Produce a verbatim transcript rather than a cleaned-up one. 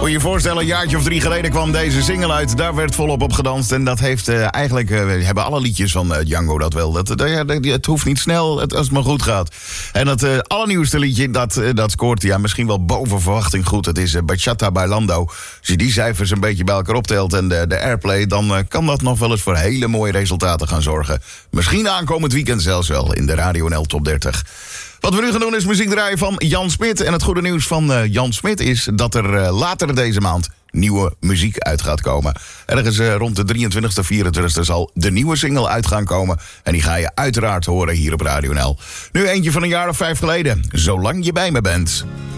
Moet je je voorstellen, een jaartje of drie geleden kwam deze single uit. Daar werd volop op gedanst. En dat heeft uh, eigenlijk, uh, hebben alle liedjes van uh, Django dat wel. Dat, uh, dat, het hoeft niet snel, het, als het maar goed gaat. En dat uh, allernieuwste liedje, dat, uh, dat scoort ja, misschien wel boven verwachting goed. Het is uh, Bachata Bailando. Als je die cijfers een beetje bij elkaar optelt en de, de airplay, dan uh, kan dat nog wel eens voor hele mooie resultaten gaan zorgen. Misschien aankomend weekend zelfs wel in de Radio N L Top dertig. Wat we nu gaan doen is muziek draaien van Jan Smit. En het goede nieuws van uh, Jan Smit is dat er uh, later deze maand nieuwe muziek uit gaat komen. Ergens uh, rond de drieëntwintigste, vierentwintigste zal de nieuwe single uit gaan komen. En die ga je uiteraard horen hier op Radio N L. Nu eentje van een jaar of vijf geleden. Zolang je bij me bent.